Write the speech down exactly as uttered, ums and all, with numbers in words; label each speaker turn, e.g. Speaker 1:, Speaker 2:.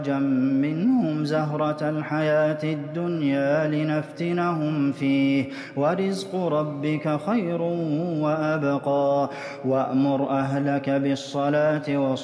Speaker 1: منهم زهرة الحياة الدنيا لنفتنهم فيه ورزق ربك خير وأبقى وأمر أهلك بالصلاة